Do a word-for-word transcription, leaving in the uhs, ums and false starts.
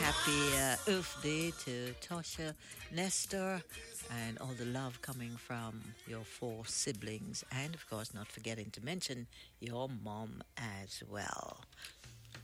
happy uh, Earth Day to Tasha, Nestor, and all the love coming from your four siblings, and of course, not forgetting to mention your mom as well.